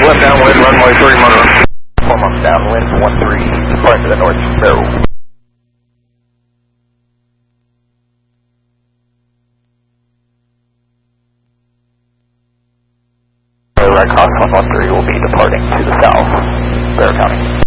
left downwind, runway 3, motor. 4 months downwind, 13, departing to the north, barrel. Right cross 113 will be departing to the south, Bear County.